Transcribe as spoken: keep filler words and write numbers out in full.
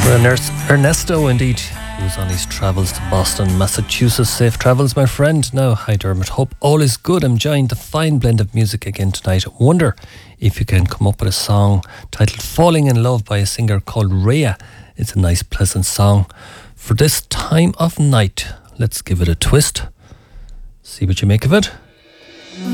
Ernesto, indeed, who's on his travels to Boston, Massachusetts. Safe travels, my friend. Now, hi Dermot. Hope all is good. I'm enjoying the fine blend of music again tonight. I wonder if you can come up with a song titled Falling in Love by a singer called Rhea. It's a nice, pleasant song for this time of night. Let's give it a twist. See what you make of it.